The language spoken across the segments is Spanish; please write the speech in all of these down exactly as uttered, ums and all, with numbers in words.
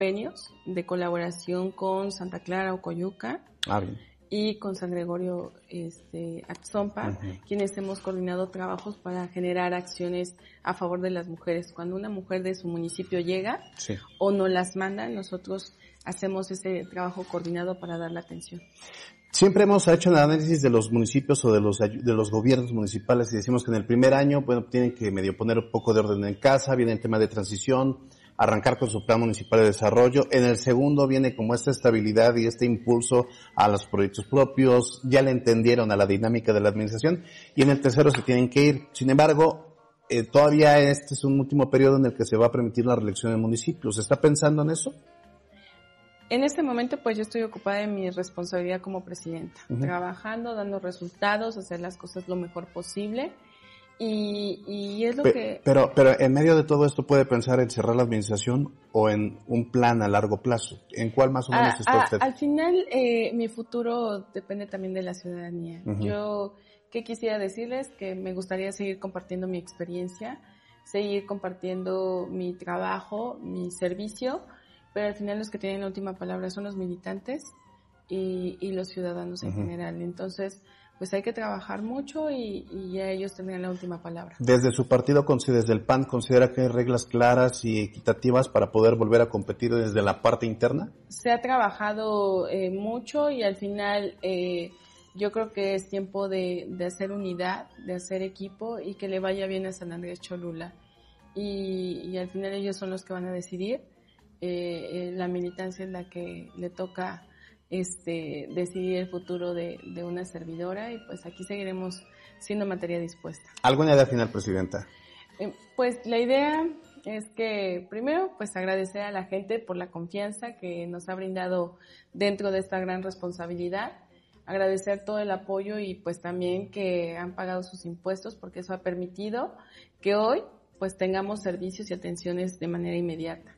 convenios de colaboración con Santa Clara Ocoyuca ah, bien. y con San Gregorio este, Atzompa, uh-huh. quienes hemos coordinado trabajos para generar acciones a favor de las mujeres. Cuando una mujer de su municipio llega sí. o nos las manda, nosotros hacemos ese trabajo coordinado para dar la atención. Siempre hemos hecho el análisis de los municipios o de los de los gobiernos municipales y decimos que en el primer año, bueno, tienen que medio poner un poco de orden en casa, viene el tema de transición, arrancar con su plan municipal de desarrollo. En el segundo viene como esta estabilidad y este impulso a los proyectos propios, ya le entendieron a la dinámica de la administración, y en el tercero se tienen que ir. Sin embargo, eh, todavía este es un último periodo en el que se va a permitir la reelección en municipios. ¿Se está pensando en eso? En este momento, pues yo estoy ocupada en mi responsabilidad como presidenta, uh-huh. trabajando, dando resultados, hacer las cosas lo mejor posible. Y, y es lo Pe- que... Pero, pero en medio de todo esto, ¿puede pensar en cerrar la administración o en un plan a largo plazo? ¿En cuál más o menos a, está a, usted? Al final, eh, mi futuro depende también de la ciudadanía. Uh-huh. Yo, ¿qué quisiera decirles? Que me gustaría seguir compartiendo mi experiencia, seguir compartiendo mi trabajo, mi servicio, pero al final los que tienen la última palabra son los militantes y, y los ciudadanos en uh-huh. general. Entonces, pues hay que trabajar mucho y, y ya ellos tendrán la última palabra. ¿Desde su partido, desde el P A N, considera que hay reglas claras y equitativas para poder volver a competir desde la parte interna? Se ha trabajado eh, mucho y al final eh, yo creo que es tiempo de, de hacer unidad, de hacer equipo y que le vaya bien a San Andrés Cholula. Y, y al final ellos son los que van a decidir. Eh, eh, la militancia es la que le toca este decidir el futuro de, de una servidora y pues aquí seguiremos siendo materia dispuesta. ¿Alguna idea final, Presidenta? Eh, pues la idea es que primero pues agradecer a la gente por la confianza que nos ha brindado dentro de esta gran responsabilidad, agradecer todo el apoyo y pues también que han pagado sus impuestos porque eso ha permitido que hoy pues tengamos servicios y atenciones de manera inmediata.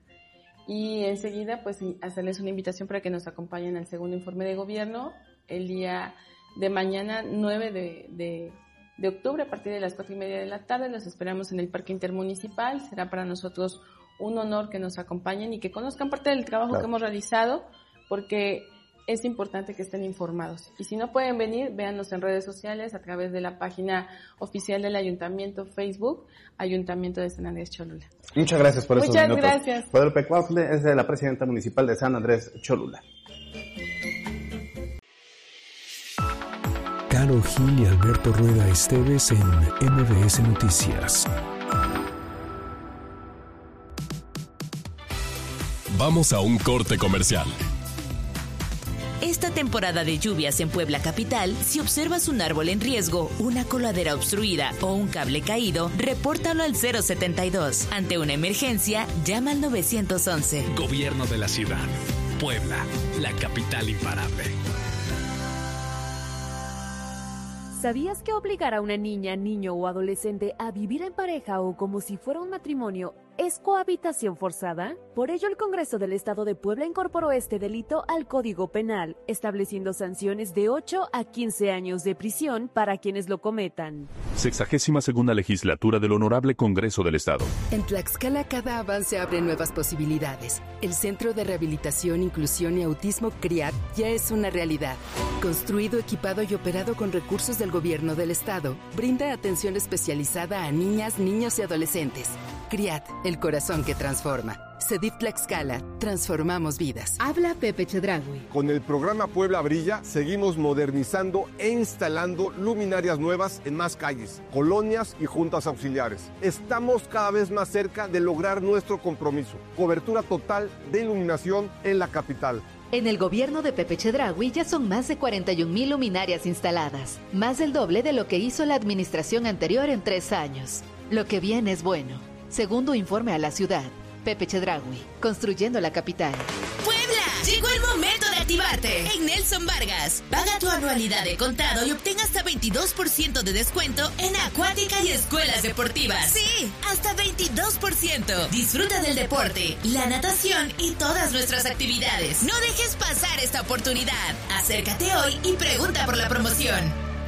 Y enseguida, pues, hacerles una invitación para que nos acompañen al segundo informe de gobierno el día de mañana, nueve de, de, de octubre, a partir de las cuatro y media de la tarde. Los esperamos en el Parque Intermunicipal. Será para nosotros un honor que nos acompañen y que conozcan parte del trabajo claro. que hemos realizado, porque es importante que estén informados. Y si no pueden venir, véannos en redes sociales a través de la página oficial del Ayuntamiento, Facebook, Ayuntamiento de San Andrés Cholula. Muchas gracias por Muchas esos minutos. Muchas gracias. Guadalupe Cuautle es de la Presidenta Municipal de San Andrés Cholula. Caro Gil y Alberto Rueda Esteves en M B S Noticias. Vamos a un corte comercial. Esta temporada de lluvias en Puebla capital, si observas un árbol en riesgo, una coladera obstruida o un cable caído, repórtalo al cero setenta y dos. Ante una emergencia, llama al nueve once. Gobierno de la ciudad. Puebla, la capital imparable. ¿Sabías que obligar a una niña, niño o adolescente a vivir en pareja o como si fuera un matrimonio es cohabitación forzada? Por ello, el Congreso del Estado de Puebla incorporó este delito al Código Penal, estableciendo sanciones de ocho a quince años de prisión para quienes lo cometan. Sexagésima segunda legislatura del Honorable Congreso del Estado. En Tlaxcala, cada avance abre nuevas posibilidades. El Centro de Rehabilitación, Inclusión y Autismo CRIAT ya es una realidad. Construido, equipado y operado con recursos del Gobierno del Estado, brinda atención especializada a niñas, niños y adolescentes. CRIAT, el corazón que transforma. CEDIF Tlaxcala, transformamos vidas. Habla Pepe Chedraui. Con el programa Puebla Brilla, seguimos modernizando e instalando luminarias nuevas en más calles, colonias y juntas auxiliares. Estamos cada vez más cerca de lograr nuestro compromiso. Cobertura total de iluminación en la capital. En el gobierno de Pepe Chedraui ya son más de cuarenta y un mil luminarias instaladas, más del doble de lo que hizo la administración anterior en tres años. Lo que viene es bueno. Segundo informe a la ciudad. Pepe Chedraui, construyendo la capital. ¡Puebla! Llegó el momento de activarte. En Nelson Vargas, paga tu anualidad de contado y obtén hasta veintidós por ciento de descuento en acuática y escuelas deportivas. Sí, hasta veintidós por ciento. Disfruta del deporte, la natación y todas nuestras actividades. No dejes pasar esta oportunidad. Acércate hoy y pregunta por la promoción.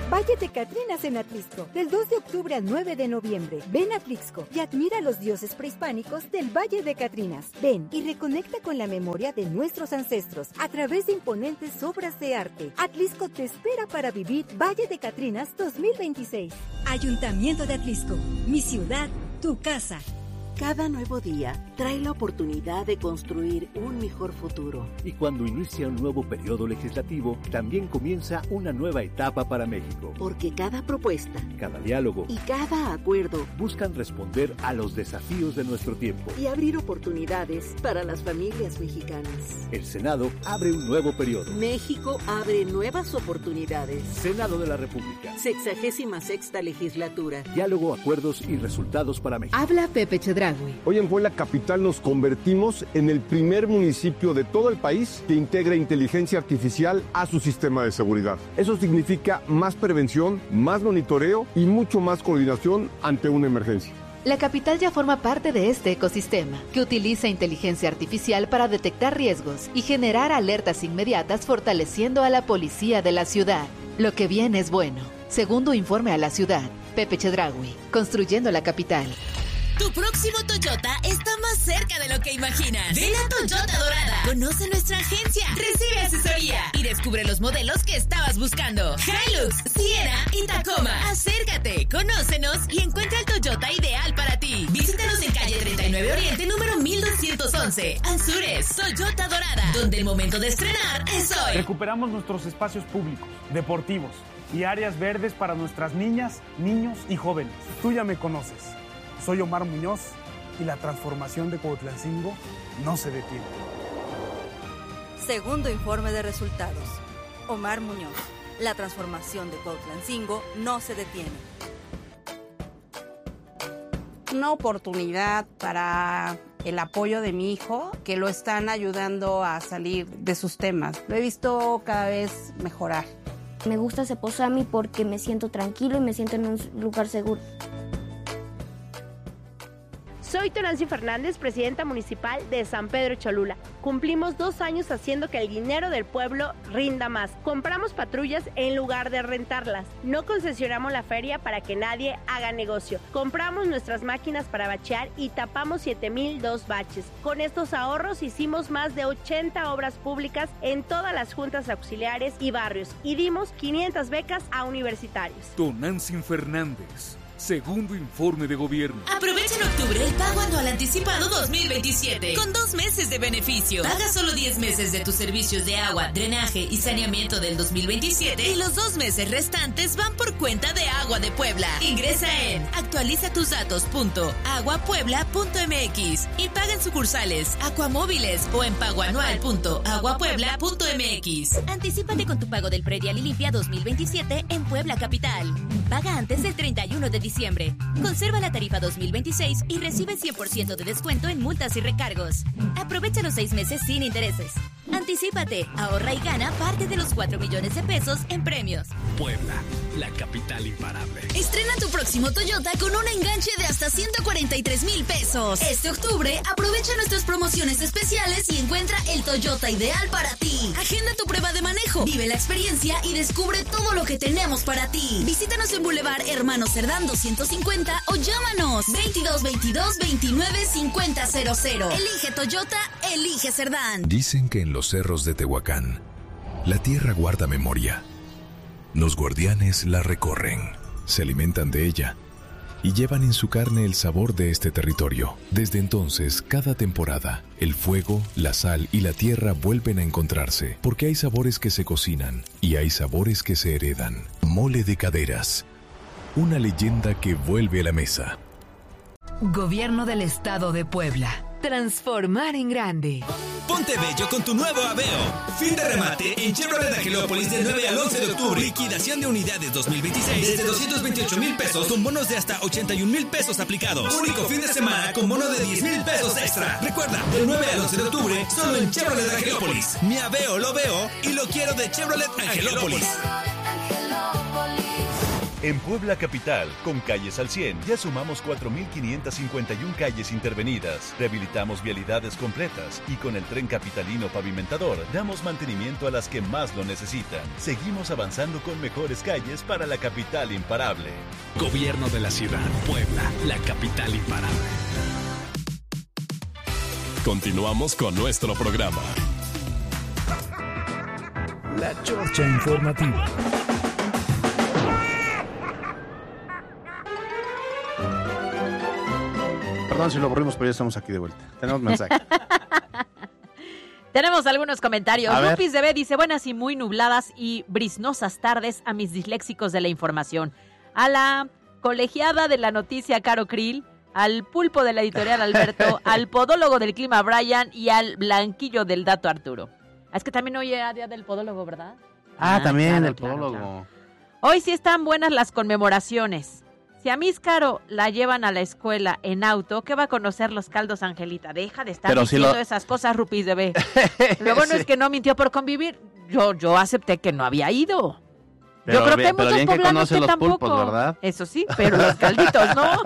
Valle de Catrinas en Atlixco, del dos de octubre al nueve de noviembre. Ven a Atlixco y admira a los dioses prehispánicos del Valle de Catrinas. Ven y reconecta con la memoria de nuestros ancestros a través de imponentes obras de arte. Atlixco te espera para vivir Valle de Catrinas dos mil veintiséis. Ayuntamiento de Atlixco, mi ciudad, tu casa. Cada nuevo día trae la oportunidad de construir un mejor futuro. Y cuando inicia un nuevo periodo legislativo, también comienza una nueva etapa para México. Porque cada propuesta, cada diálogo y cada acuerdo buscan responder a los desafíos de nuestro tiempo y abrir oportunidades para las familias mexicanas. El Senado abre un nuevo periodo. México abre nuevas oportunidades. Senado de la República. Sexagésima sexta legislatura. Diálogo, acuerdos y resultados para México. Habla Pepe Chedraui. Hoy en Puebla Capital nos convertimos en el primer municipio de todo el país que integra inteligencia artificial a su sistema de seguridad. Eso significa más prevención, más monitoreo y mucho más coordinación ante una emergencia. La capital ya forma parte de este ecosistema, que utiliza inteligencia artificial para detectar riesgos y generar alertas inmediatas, fortaleciendo a la policía de la ciudad. Lo que viene es bueno. Segundo informe a la ciudad, Pepe Chedraui, construyendo la capital. Tu próximo Toyota está más cerca de lo que imaginas. Ven a Toyota Dorada. Conoce nuestra agencia, recibe asesoría y descubre los modelos que estabas buscando. Hilux, Siena y Tacoma. Acércate, conócenos y encuentra el Toyota ideal para ti. Visítanos en calle treinta y nueve Oriente, número mil doscientos once. Anzures, Toyota Dorada, donde el momento de estrenar es hoy. Recuperamos nuestros espacios públicos, deportivos y áreas verdes para nuestras niñas, niños y jóvenes. Tú ya me conoces. Soy Omar Muñoz y la transformación de Cuautlancingo no se detiene. Segundo informe de resultados. Omar Muñoz. La transformación de Cuautlancingo no se detiene. Una oportunidad para el apoyo de mi hijo, que lo están ayudando a salir de sus temas. Lo he visto cada vez mejorar. Me gusta Ceposami porque me siento tranquilo y me siento en un lugar seguro. Soy Tonancy Fernández, presidenta municipal de San Pedro Cholula. Cumplimos dos años haciendo que el dinero del pueblo rinda más. Compramos patrullas en lugar de rentarlas. No concesionamos la feria para que nadie haga negocio. Compramos nuestras máquinas para bachear y tapamos siete mil dos baches. Con estos ahorros hicimos más de ochenta obras públicas en todas las juntas auxiliares y barrios y dimos quinientas becas a universitarios. Tonancy Fernández. Segundo informe de gobierno. Aprovecha en octubre el pago anual anticipado dos mil veintisiete con dos meses de beneficio. Paga solo diez meses de tus servicios de agua, drenaje y saneamiento del dos mil veintisiete y los dos meses restantes van por cuenta de Agua de Puebla. Ingresa en actualiza tus datos punto agua puebla punto m x y paga en sucursales, Acuamóviles o en pagoanual punto agua puebla punto m x. Anticípate con tu pago del predial y limpia dos mil veintisiete en Puebla Capital. Paga antes del treinta y uno de diciembre. Conserva la tarifa dos mil veintiséis y recibe cien por ciento de descuento en multas y recargos. Aprovecha los seis meses sin intereses. Anticípate, ahorra y gana parte de los cuatro millones de pesos en premios. Puebla, la capital imparable. Estrena tu próximo Toyota con un enganche de hasta ciento cuarenta y tres mil pesos. Este octubre, aprovecha nuestras promociones especiales y encuentra el Toyota ideal para ti. Agenda tu prueba de manejo, vive la experiencia y descubre todo lo que tenemos para ti. Visítanos en Boulevard Hermano Cerdán doscientos cincuenta o llámanos veintidós veintidós veintinueve cincuenta cero cero. Elige Toyota, elige Cerdán. Dicen que en los cerros de Tehuacán, la tierra guarda memoria. Los guardianes la recorren, se alimentan de ella y llevan en su carne el sabor de este territorio. Desde entonces, cada temporada, el fuego, la sal y la tierra vuelven a encontrarse, porque hay sabores que se cocinan y hay sabores que se heredan. Mole de Caderas, una leyenda que vuelve a la mesa. Gobierno del Estado de Puebla. Transformar en grande. Ponte bello con tu nuevo Aveo. Fin de remate en Chevrolet Angelópolis del nueve al once de octubre. Liquidación de unidades dos mil veintiséis desde doscientos veintiocho mil pesos con bonos de hasta ochenta y un mil pesos aplicados. Único fin de semana con bono de diez mil pesos extra. Recuerda, del nueve al once de octubre solo en Chevrolet Angelópolis. Mi Aveo lo veo y lo quiero de Chevrolet Angelópolis. En Puebla Capital, con Calles al cien, ya sumamos cuatro mil quinientas cincuenta y una calles intervenidas, rehabilitamos vialidades completas y con el Tren Capitalino Pavimentador damos mantenimiento a las que más lo necesitan. Seguimos avanzando con mejores calles para la capital imparable. Gobierno de la Ciudad, Puebla, la capital imparable. Continuamos con nuestro programa. La Chorcha Informativa. Perdón si lo aburrimos, pero ya estamos aquí de vuelta. Tenemos mensaje. Tenemos algunos comentarios. A ver. Lupis de B dice, buenas y muy nubladas y brisnosas tardes a mis disléxicos de la información. A la colegiada de la noticia Caro Krill, al pulpo de la editorial Alberto, al podólogo del clima Brian y al blanquillo del dato Arturo. Es que también hoy era día del podólogo, ¿verdad? Ah, ah también claro, el claro, podólogo. Claro. Hoy sí están buenas las conmemoraciones. Si a Miss Caro la llevan a la escuela en auto, ¿qué va a conocer los caldos, Angelita? Deja de estar Pero diciendo si lo... esas cosas, Rupis de B. Lo bueno sí. es que no mintió por convivir. Yo, yo acepté que no había ido. Pero yo creo bien, que hay muchos poblanos que, que los tampoco. Pulpos, ¿verdad? Eso sí, pero los calditos, ¿no?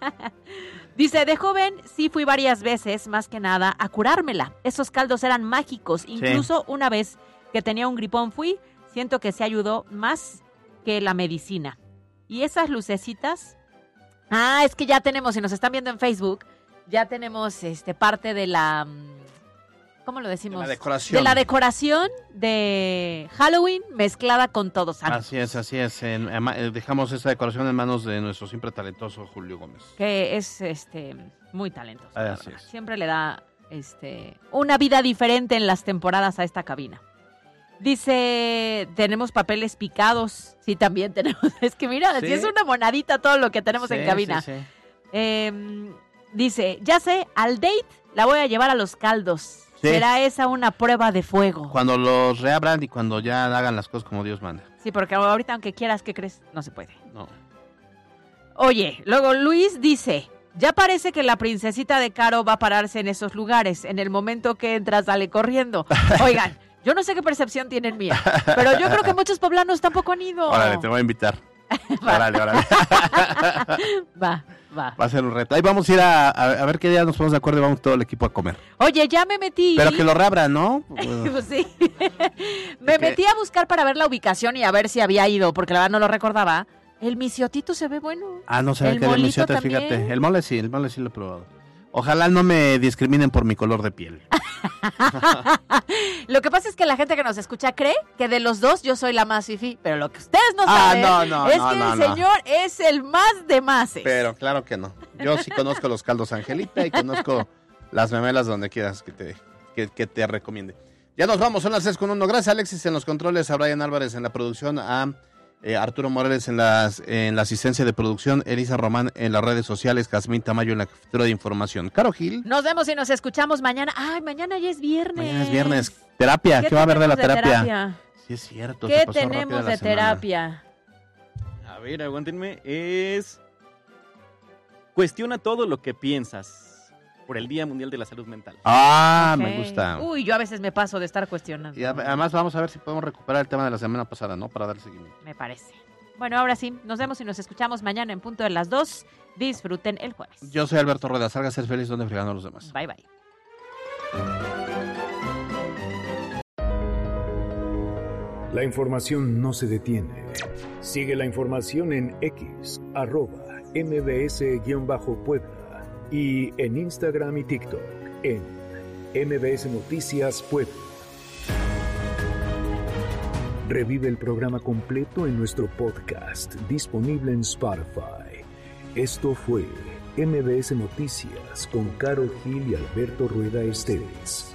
Dice, de joven sí fui varias veces, más que nada, a curármela. Esos caldos eran mágicos. Incluso sí. una vez que tenía un gripón fui, siento que se ayudó más que la medicina. Y esas lucecitas... Ah, es que ya tenemos, si nos están viendo en Facebook, ya tenemos este parte de la, ¿cómo lo decimos? De la decoración. De la decoración de Halloween mezclada con Todo Santo. Así es, así es. En, en, dejamos esa decoración en manos de nuestro siempre talentoso Julio Gómez. Que es este muy talentoso. Así es. Siempre le da este una vida diferente en las temporadas a esta cabina. Dice, tenemos papeles picados. Sí, también tenemos. Es que mira, sí. si es una monadita todo lo que tenemos sí, en cabina. Sí, sí. Eh, dice, ya sé, al date la voy a llevar a los caldos. Sí. Será esa una prueba de fuego. Cuando los reabran y cuando ya hagan las cosas como Dios manda. Sí, porque ahorita aunque quieras, ¿qué crees? No se puede. No. Oye, luego Luis dice, ya parece que la princesita de Caro va a pararse en esos lugares. En el momento que entras, sale corriendo. Oigan. Yo no sé qué percepción tienen mía, pero yo creo que muchos poblanos tampoco han ido. Órale, te voy a invitar. Órale, órale. Va, va. Va a ser un reto. Ahí vamos a ir a, a, a ver qué día nos ponemos de acuerdo y vamos todo el equipo a comer. Oye, ya me metí. Pero que lo reabran, ¿no? Pues sí. Me es metí que... a buscar para ver la ubicación y a ver si había ido, porque la verdad no lo recordaba. El misiotito se ve bueno. Ah, no sabía que el misiote, fíjate. El mole sí, el mole sí lo he probado. Ojalá no me discriminen por mi color de piel. Lo que pasa es que la gente que nos escucha cree que de los dos yo soy la más fifí, pero lo que ustedes no ah, saben no, no, es no, que no, el no. señor es el más de máses. Pero claro que no. Yo sí conozco los caldos Angelita y conozco las memelas donde quieras que te, que, que te recomiende. Ya nos vamos, son las seis con uno. Gracias Alexis en los controles, a Brian Álvarez en la producción, a... Eh, Arturo Morales en, las, en la asistencia de producción, Elisa Román en las redes sociales, Jazmín Tamayo en la jefatura de información. Caro Gil. Nos vemos y nos escuchamos mañana. Ay, mañana ya es viernes. Mañana es viernes. Terapia, ¿qué, ¿qué va a haber de la de terapia? terapia? Sí, es cierto. ¿Qué tenemos de terapia? A ver, aguántenme. Es... Cuestiona todo lo que piensas. Por el Día Mundial de la Salud Mental. Ah, okay. Me gusta. Uy, yo a veces me paso de estar cuestionando. Y además vamos a ver si podemos recuperar el tema de la semana pasada, ¿no? Para dar seguimiento. Me parece. Bueno, ahora sí, nos vemos y nos escuchamos mañana en punto de las dos. Disfruten el jueves. Yo soy Alberto Rueda. Salga a ser feliz donde fregando a los demás. Bye, bye. La información no se detiene. Sigue la información en X, arroba mbs-puebla. Y en Instagram y TikTok, en M B S Noticias Puebla. Revive el programa completo en nuestro podcast, disponible en Spotify. Esto fue M B S Noticias con Caro Gil y Alberto Rueda Esteves.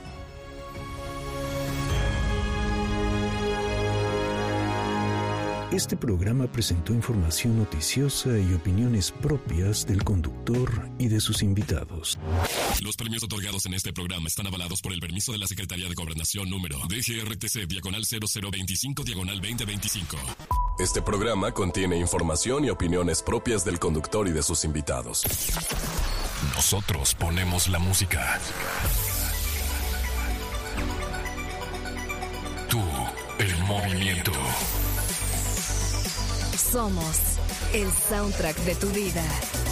Este programa presentó información noticiosa y opiniones propias del conductor y de sus invitados. Los premios otorgados en este programa están avalados por el permiso de la Secretaría de Gobernación número D G R T C diagonal cero cero veinticinco diagonal veinte veinticinco. Este programa contiene información y opiniones propias del conductor y de sus invitados. Nosotros ponemos la música. Tú, el movimiento. Somos El soundtrack de tu vida.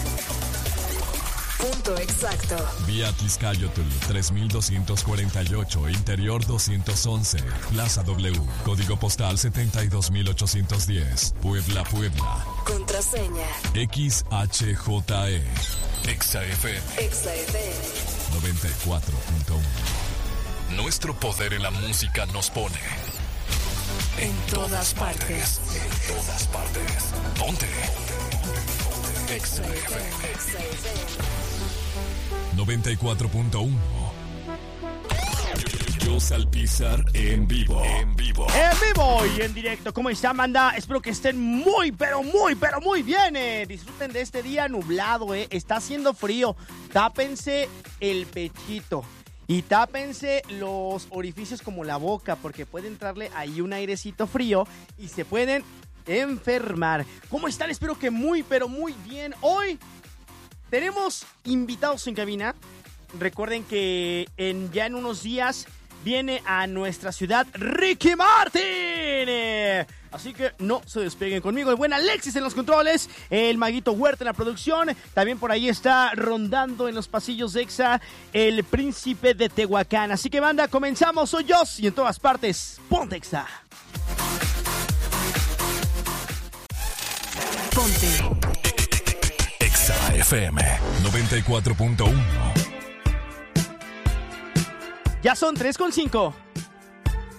Punto exacto. Vía Tizcayotl tres mil doscientos cuarenta y ocho, Interior doscientos once, Plaza W, Código Postal setenta y dos mil ochocientos diez, Puebla, Puebla. Contraseña. X H J E. Exa F M. Exa F M. noventa y cuatro punto uno. Nuestro poder en la música nos pone en todas partes. En todas partes. Ponte. Exa F M. noventa y cuatro punto uno. Yo Salpizar en vivo. En vivo. En vivo y en directo. ¿Cómo están, banda? Espero que estén muy, pero muy, pero muy bien. Eh. Disfruten de este día nublado. Eh. Está haciendo frío. Tápense el pechito. Y tápense los orificios como la boca, porque puede entrarle ahí un airecito frío y se pueden enfermar. ¿Cómo están? Espero que muy, pero muy bien. Hoy tenemos invitados en cabina. Recuerden que en, ya en unos días viene a nuestra ciudad Ricky Martin. Así que no se despeguen conmigo. El buen Alexis en los controles, el Maguito Huerta en la producción. También por ahí está rondando en los pasillos de Exa el Príncipe de Tehuacán. Así que, banda, comenzamos. Soy yo y en todas partes, ponte Exa. Ponte Exa F M noventa y cuatro punto uno. Ya son tres con cinco.